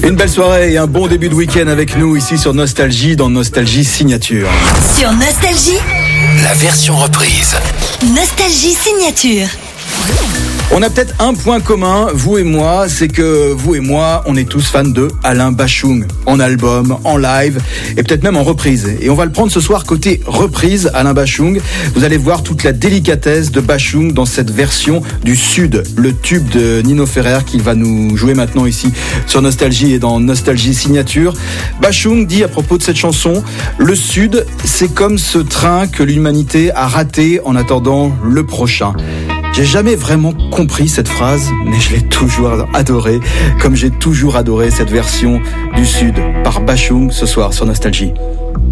Une belle soirée et un bon début de week-end avec nous ici sur Nostalgie, dans Nostalgie Signature. Sur Nostalgie, la version reprise. Nostalgie Signature. On a peut-être un point commun, vous et moi, c'est que vous et moi, on est tous fans de Alain Bashung, en album, en live, et peut-être même en reprise. Et on va le prendre ce soir côté reprise, Alain Bashung. Vous allez voir toute la délicatesse de Bashung dans cette version du Sud, le tube de Nino Ferrer qu'il va nous jouer maintenant ici sur Nostalgie et dans Nostalgie Signature. Bashung dit à propos de cette chanson, le Sud, c'est comme ce train que l'humanité a raté en attendant le prochain. J'ai jamais vraiment compris cette phrase, mais je l'ai toujours adorée, comme j'ai toujours adoré cette version du Sud par Bashung ce soir sur Nostalgie.